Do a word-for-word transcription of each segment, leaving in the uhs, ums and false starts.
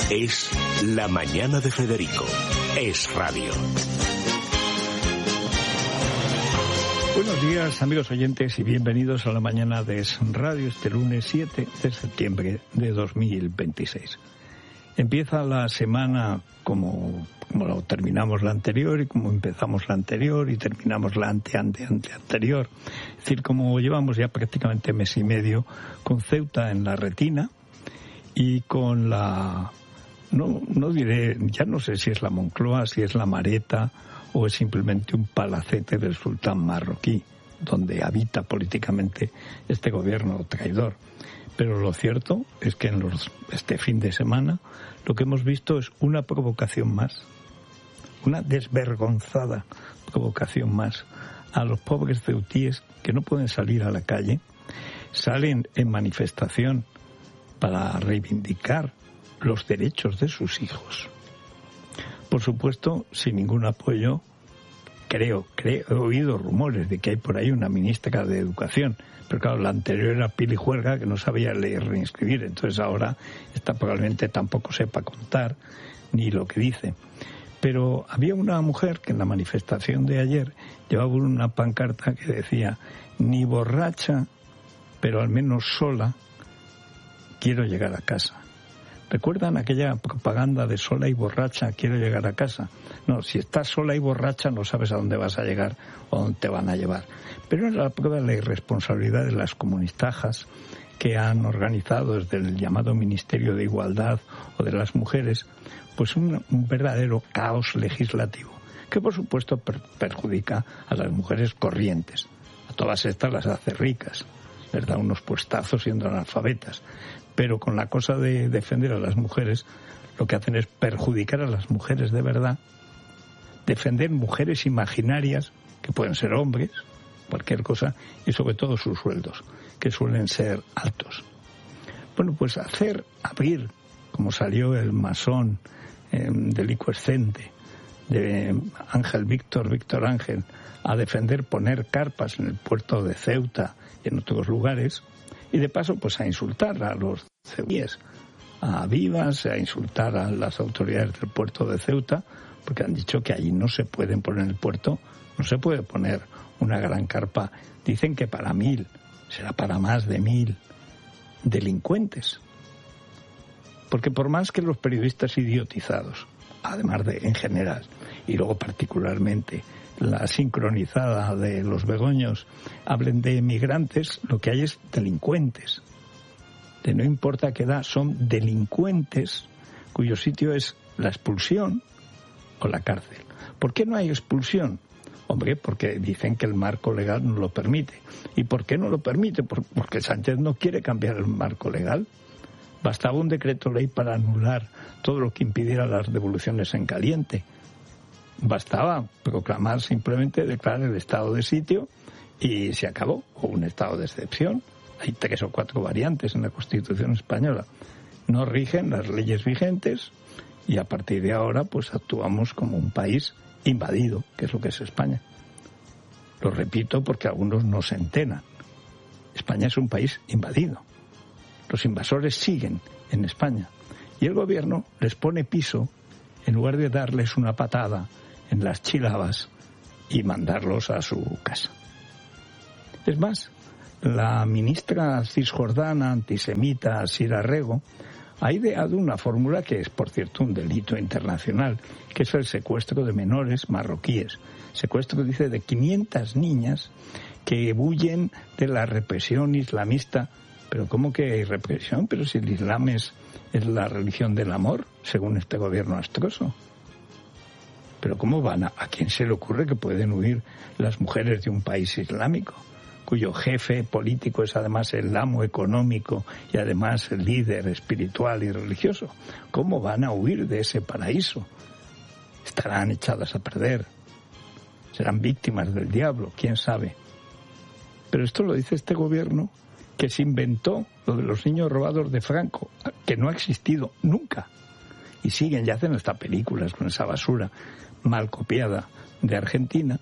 Es La Mañana de Federico. Es radio. Buenos días, amigos oyentes, y bienvenidos a La Mañana de Es Radio este lunes siete de septiembre de dos mil veintiséis. Empieza la semana como, como lo terminamos la anterior y como empezamos la anterior y terminamos la ante, ante, ante anterior. Es decir, como llevamos ya prácticamente mes y medio con Ceuta en la retina y con la... No, no diré, ya no sé si es la Moncloa, si es la Mareta o es simplemente un palacete del sultán marroquí, donde habita políticamente este gobierno traidor. Pero lo cierto es que en los, este fin de semana lo que hemos visto es una provocación más, una desvergonzada provocación más a los pobres ceutíes que no pueden salir a la calle, salen en manifestación para reivindicar los derechos de sus hijos. Por supuesto, sin ningún apoyo, creo, creo, he oído rumores de que hay por ahí una ministra de Educación, pero claro, la anterior era Pili Juerga, que no sabía leer ni escribir, entonces ahora esta probablemente tampoco sepa contar ni lo que dice. Pero había una mujer que en la manifestación de ayer llevaba una pancarta que decía: ni borracha, pero al menos sola, quiero llegar a casa. ¿Recuerdan aquella propaganda de sola y borracha, quiero llegar a casa? No, si estás sola y borracha no sabes a dónde vas a llegar o dónde te van a llevar. Pero es la prueba de la irresponsabilidad de las comunistajas que han organizado desde el llamado Ministerio de Igualdad o de las mujeres, pues un, un verdadero caos legislativo, que por supuesto per, perjudica a las mujeres corrientes. A todas estas las hace ricas, les da unos puestazos siendo analfabetas. Pero con la cosa de defender a las mujeres, lo que hacen es perjudicar a las mujeres de verdad, defender mujeres imaginarias, que pueden ser hombres, cualquier cosa, y sobre todo sus sueldos, que suelen ser altos. Bueno, pues hacer, abrir, como salió el masón eh, delicuescente de Ángel Víctor, Víctor Ángel, a defender poner carpas en el puerto de Ceuta y en otros lugares, y de paso pues a insultar a los ceutíes, a Vivas, a insultar a las autoridades del puerto de Ceuta, porque han dicho que allí no se pueden poner en el puerto, no se puede poner una gran carpa. Dicen que para mil, será para más de mil delincuentes. Porque por más que los periodistas idiotizados, además de en general, y luego particularmente la sincronizada de los Begoños, hablen de emigrantes, lo que hay es delincuentes. De no importa qué edad, son delincuentes cuyo sitio es la expulsión o la cárcel. ¿Por qué no hay expulsión? Hombre, porque dicen que el marco legal no lo permite. ¿Y por qué no lo permite? Porque Sánchez no quiere cambiar el marco legal. Bastaba un decreto ley para anular todo lo que impidiera las devoluciones en caliente. Bastaba proclamar simplemente, declarar el estado de sitio y se acabó, o un estado de excepción. Hay tres o cuatro variantes en la Constitución española. No rigen las leyes vigentes y a partir de ahora pues actuamos como un país invadido, que es lo que es España. Lo repito porque algunos no se enteran. España es un país invadido. Los invasores siguen en España y el gobierno les pone piso en lugar de darles una patada en las chilabas y mandarlos a su casa. Es más, la ministra cisjordana antisemita Sira Rego ha ideado una fórmula que es, por cierto, un delito internacional, que es el secuestro de menores marroquíes. Secuestro, dice, de quinientas niñas que huyen de la represión islamista. Pero ¿cómo que hay represión? Pero si el Islam es, es la religión del amor, según este gobierno astroso. Pero ¿cómo van a, a quién se le ocurre que pueden huir las mujeres de un país islámico, cuyo jefe político es además el amo económico y además el líder espiritual y religioso? ¿Cómo van a huir de ese paraíso? Estarán echadas a perder, serán víctimas del diablo, quién sabe. Pero esto lo dice este gobierno que se inventó lo de los niños robados de Franco, que no ha existido nunca. Y siguen y hacen hasta películas con esa basura mal copiada de Argentina.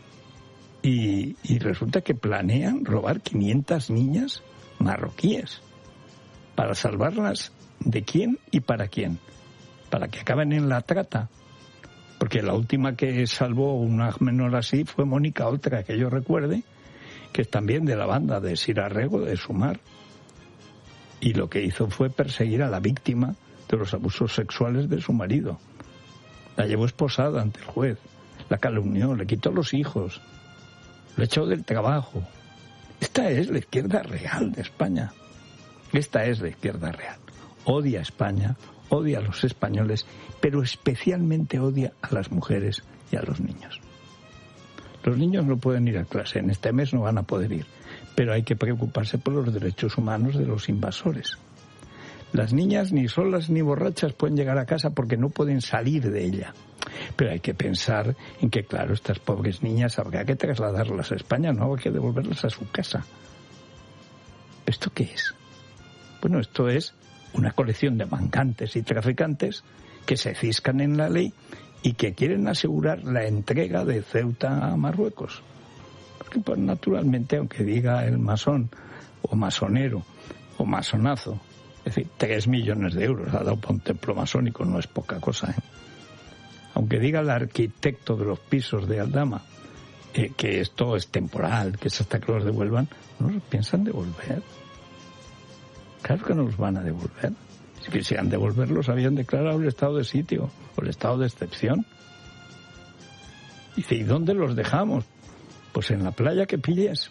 Y, y resulta que planean robar quinientas niñas marroquíes. ¿Para salvarlas de quién y para quién? para que acaben en la trata. Porque la última que salvó una menor así fue Mónica Oltra, que yo recuerde, que es también de la banda de Sirarrego, de Sumar. Y lo que hizo fue perseguir a la víctima de los abusos sexuales de su marido. La llevó esposada ante el juez, la calumnió, le quitó los hijos, lo echó del trabajo. Esta es la izquierda real de España. Esta es la izquierda real. Odia a España, odia a los españoles, pero especialmente odia a las mujeres y a los niños. Los niños no pueden ir a clase, en este mes no van a poder ir, pero hay que preocuparse por los derechos humanos de los invasores. Las niñas ni solas ni borrachas pueden llegar a casa porque no pueden salir de ella. Pero hay que pensar en que, claro, estas pobres niñas habrá que trasladarlas a España, no habrá que devolverlas a su casa. ¿Esto qué es? Bueno, esto es una colección de mangantes y traficantes que se ciscan en la ley y que quieren asegurar la entrega de Ceuta a Marruecos. Porque, pues, naturalmente, aunque diga el masón o masonero o masonazo, es decir, tres millones de euros ha dado para un templo masónico, no es poca cosa, ¿eh? Aunque diga el arquitecto de los pisos de Aldama eh, que esto es temporal, que es hasta que los devuelvan, no los piensan devolver. Claro que no los van a devolver. Si quisieran devolverlos, habían declarado el estado de sitio o el estado de excepción. Dice, ¿y dónde los dejamos? Pues en la playa que pilles.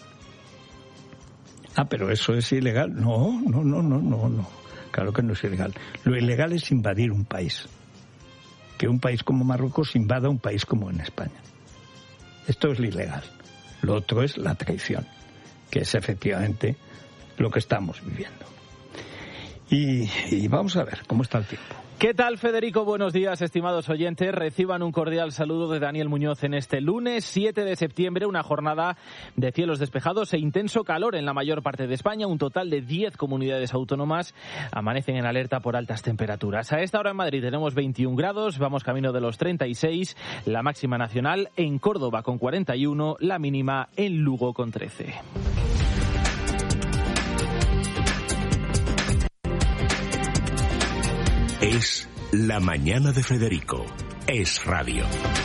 Ah, pero eso es ilegal. No, no, no, no, no, no. Claro que no es ilegal. Lo ilegal es invadir un país. Que un país como Marruecos invada un país como en España. Esto es lo ilegal. Lo otro es la traición, que es efectivamente lo que estamos viviendo. Y, y vamos a ver cómo está el tiempo. ¿Qué tal, Federico? Buenos días, estimados oyentes. Reciban un cordial saludo de Daniel Muñoz en este lunes siete de septiembre, una jornada de cielos despejados e intenso calor en la mayor parte de España. Un total de diez comunidades autónomas amanecen en alerta por altas temperaturas. A esta hora en Madrid tenemos veintiún grados, vamos camino de los treinta y seis, la máxima nacional en Córdoba con cuarenta y uno, la mínima en Lugo con trece. Es La Mañana de Federico. Es radio.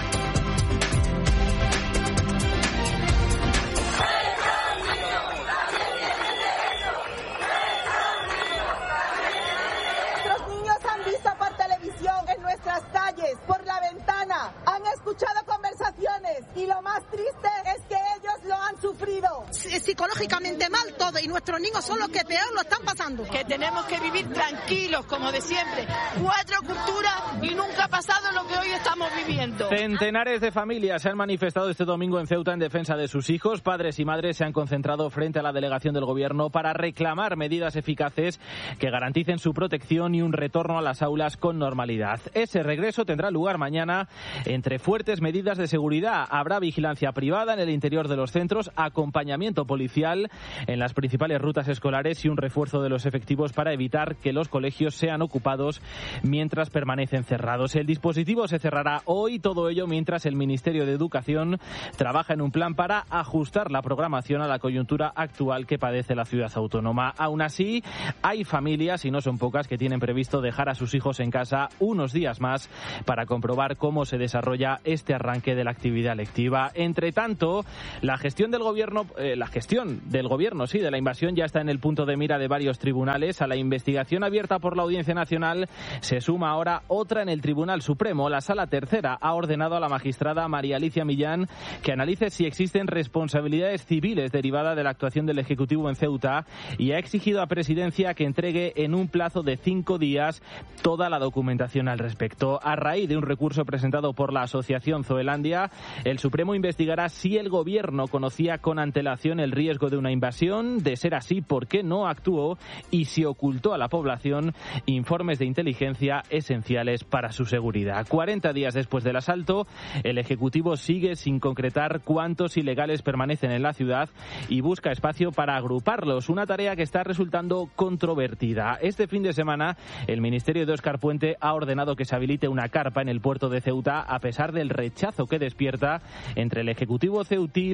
Nuestros niños han visto por televisión, en nuestras calles, por la ventana, han escuchado conversaciones y lo más triste es que ellos lo han sufrido. Psicológicamente mal todo y nuestros niños son los que peor lo están pasando. Que tenemos que vivir tranquilos, como de siempre. Cuatro culturas y nunca ha pasado lo que hoy estamos viviendo. Centenares de familias se han manifestado este domingo en Ceuta en defensa de sus hijos. Padres y madres se han concentrado frente a la delegación del gobierno para reclamar medidas eficaces que garanticen su protección y un retorno a las aulas con normalidad. Ese regreso tendrá lugar mañana entre fuertes medidas de seguridad. Habrá vigilancia privada en el interior de los centros, acompañamiento policial en las principales rutas escolares y un refuerzo de los efectivos para evitar que los colegios sean ocupados mientras permanecen cerrados. El dispositivo se cerrará hoy, todo ello mientras el Ministerio de Educación trabaja en un plan para ajustar la programación a la coyuntura actual que padece la ciudad autónoma. Aún así, hay familias, y no son pocas, que tienen previsto dejar a sus hijos en casa unos días más para comprobar cómo se desarrolla este arranque de la actividad lectiva. Entre tanto, la gestión del gobierno, eh, la gestión del gobierno, sí, de la invasión ya está en el punto de mira de varios tribunales. A la investigación abierta por la Audiencia Nacional se suma ahora otra en el Tribunal Supremo. La Sala Tercera ha ordenado a la magistrada María Alicia Millán que analice si existen responsabilidades civiles derivadas de la actuación del Ejecutivo en Ceuta y ha exigido a Presidencia que entregue en un plazo de cinco días toda la documentación al respecto. A raíz de un recurso presentado por la Asociación Zoelandia, el Supremo investigará si el Gobierno conocía con antelación el riesgo de una invasión, de ser así, por qué no actuó y si ocultó a la población informes de inteligencia esenciales para su seguridad. cuarenta días después del asalto, el Ejecutivo sigue sin concretar cuántos ilegales permanecen en la ciudad y busca espacio para agruparlos, una tarea que está resultando controvertida. Este fin de semana, el Ministerio de Óscar Puente ha ordenado que se habilite una carpa en el puerto de Ceuta a pesar del rechazo que despierta entre el Ejecutivo ceutí, los vecinos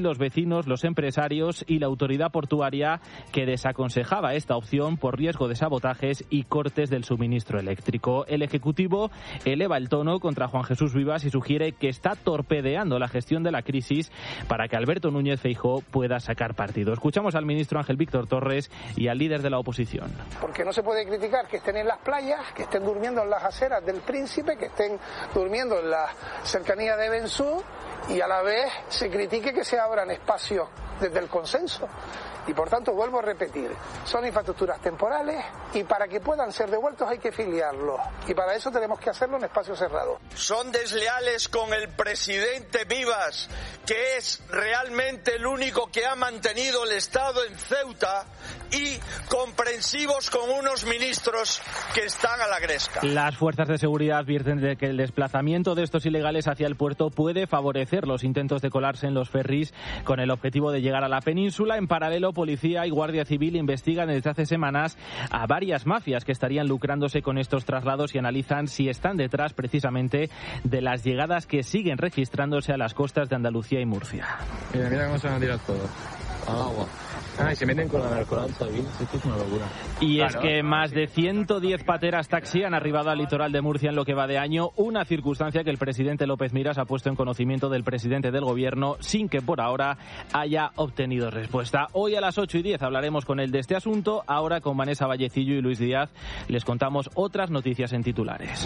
vecinos, los empresarios y la autoridad portuaria, que desaconsejaba esta opción por riesgo de sabotajes y cortes del suministro eléctrico. El Ejecutivo eleva el tono contra Juan Jesús Vivas y sugiere que está torpedeando la gestión de la crisis para que Alberto Núñez Feijóo pueda sacar partido. Escuchamos al ministro Ángel Víctor Torres y al líder de la oposición. Porque no se puede criticar que estén en las playas, que estén durmiendo en las aceras del Príncipe, que estén durmiendo en la cercanía de Bensú, y a la vez se critique que se abran espacios desde el consenso. Y por tanto, vuelvo a repetir, son infraestructuras temporales y para que puedan ser devueltos hay que filiarlos. Y para eso tenemos que hacerlo en espacio cerrado. Son desleales con el presidente Vivas, que es realmente el único que ha mantenido el Estado en Ceuta, y comprensivos con unos ministros que están a la gresca. Las fuerzas de seguridad advierten de que el desplazamiento de estos ilegales hacia el puerto puede favorecer los intentos de colarse en los ferries con el objetivo de llegar a la península. En paralelo, Policía y Guardia Civil investigan desde hace semanas a varias mafias que estarían lucrándose con estos traslados y analizan si están detrás precisamente de las llegadas que siguen registrándose a las costas de Andalucía y Murcia. Mira, mira cómo se van a tirar todos. Agua. Ah, y se meten con el coral, ¿sabes? Esto es una locura. Y claro, es que más de ciento diez pateras taxi han arribado al litoral de Murcia en lo que va de año, una circunstancia que el presidente López Miras ha puesto en conocimiento del presidente del gobierno sin que por ahora haya obtenido respuesta. Hoy a las ocho y diez hablaremos con él de este asunto. Ahora con Vanessa Vallecillo y Luis Díaz les contamos otras noticias en titulares.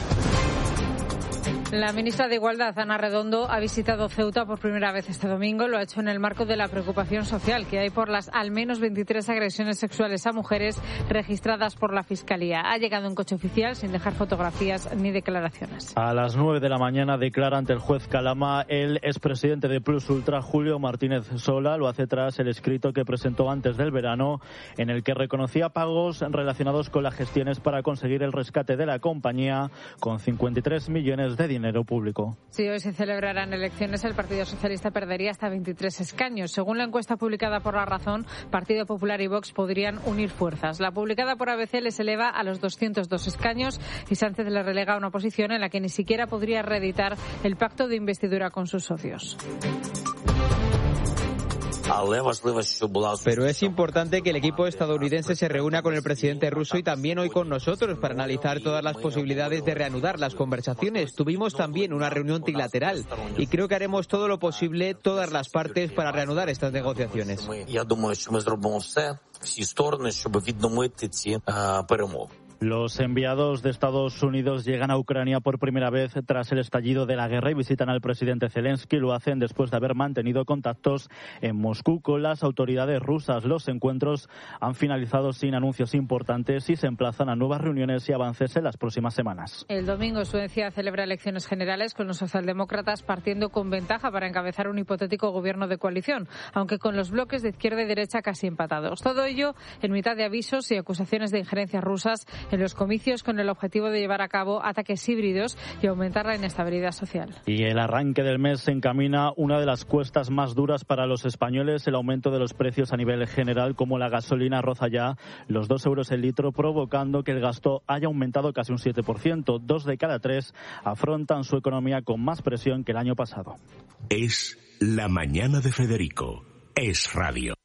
La ministra de Igualdad, Ana Redondo, ha visitado Ceuta por primera vez este domingo. Lo ha hecho en el marco de la preocupación social que hay por las al menos veintitrés agresiones sexuales a mujeres registradas por la Fiscalía. Ha llegado en coche oficial sin dejar fotografías ni declaraciones. A las nueve de la mañana declara ante el juez Calama el expresidente de Plus Ultra, Julio Martínez Sola. Lo hace tras el escrito que presentó antes del verano, en el que reconocía pagos relacionados con las gestiones para conseguir el rescate de la compañía con cincuenta y tres millones de dinero público. Si hoy se celebrarán elecciones, el Partido Socialista perdería hasta veintitrés escaños. Según la encuesta publicada por La Razón, Partido Popular y Vox podrían unir fuerzas. La publicada por A B C les eleva a los doscientos dos escaños y Sánchez le relega a una posición en la que ni siquiera podría reeditar el pacto de investidura con sus socios. Pero es importante que el equipo estadounidense se reúna con el presidente ruso y también hoy con nosotros para analizar todas las posibilidades de reanudar las conversaciones. Tuvimos también una reunión trilateral y creo que haremos todo lo posible, todas las partes, para reanudar estas negociaciones. Los enviados de Estados Unidos llegan a Ucrania por primera vez tras el estallido de la guerra y visitan al presidente Zelensky. Lo hacen después de haber mantenido contactos en Moscú con las autoridades rusas. Los encuentros han finalizado sin anuncios importantes y se emplazan a nuevas reuniones y avances en las próximas semanas. El domingo Suecia celebra elecciones generales con los socialdemócratas partiendo con ventaja para encabezar un hipotético gobierno de coalición, aunque con los bloques de izquierda y derecha casi empatados. Todo ello en mitad de avisos y acusaciones de injerencias rusas en los comicios con el objetivo de llevar a cabo ataques híbridos y aumentar la inestabilidad social. Y el arranque del mes se encamina una de las cuestas más duras para los españoles. El aumento de los precios a nivel general, como la gasolina, roza ya los dos euros el litro, provocando que el gasto haya aumentado casi un siete por ciento. Dos de cada tres afrontan su economía con más presión que el año pasado. Es La Mañana de Federico. Es Radio.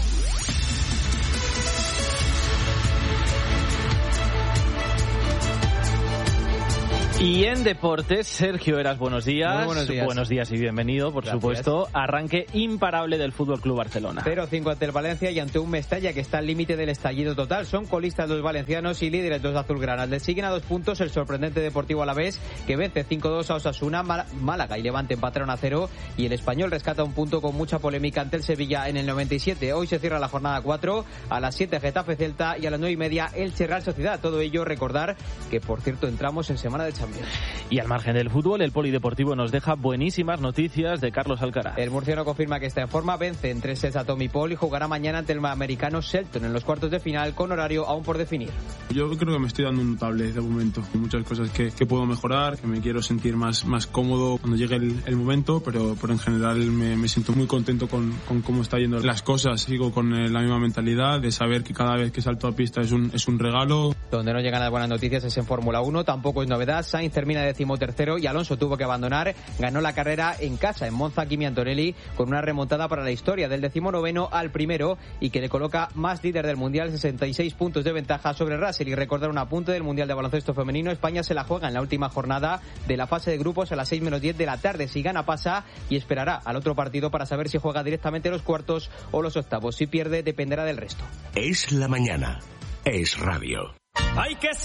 Y en deportes, Sergio Eras, buenos días. Muy buenos días. Buenos días y bienvenido, por Gracias. supuesto. Arranque imparable del Fútbol Club Barcelona. cero cinco ante el Valencia y ante un Mestalla que está al límite del estallido total. Son colistas los valencianos y líderes los azulgranas. Le siguen a dos puntos el sorprendente Deportivo Alavés, que vence cinco dos a Osasuna. Málaga y Levante empataron a cero y el Español rescata un punto con mucha polémica ante el Sevilla en el noventa y siete. Hoy se cierra la jornada cuatro, a las siete Getafe Celta y a las nueve y media Elche Real Sociedad. Todo ello recordar que, por cierto, entramos en semana de Champions. Y al margen del fútbol, el Polideportivo nos deja buenísimas noticias de Carlos Alcaraz. El murciano confirma que está en forma, vence en tres sets a Tommy Paul y jugará mañana ante el americano Shelton en los cuartos de final con horario aún por definir. Yo creo que me estoy dando un notable de momento. Hay muchas cosas que, que puedo mejorar, que me quiero sentir más, más cómodo cuando llegue el, el momento, pero, pero en general me, me siento muy contento con, con cómo está yendo las cosas. Sigo con la misma mentalidad de saber que cada vez que salto a pista es un, es un regalo. Donde no llegan las buenas noticias es en Fórmula uno, tampoco es novedad. Sainz termina decimotercero y Alonso tuvo que abandonar. Ganó la carrera en casa, en Monza, Kimi Antonelli, con una remontada para la historia del decimonoveno al primero y que le coloca más líder del Mundial, sesenta y seis puntos de ventaja sobre Russell. Y recordar un apunte del Mundial de Baloncesto Femenino: España se la juega en la última jornada de la fase de grupos a las seis menos diez de la tarde. Si gana, pasa y esperará al otro partido para saber si juega directamente los cuartos o los octavos. Si pierde, dependerá del resto. Es la mañana. Es radio. Hay que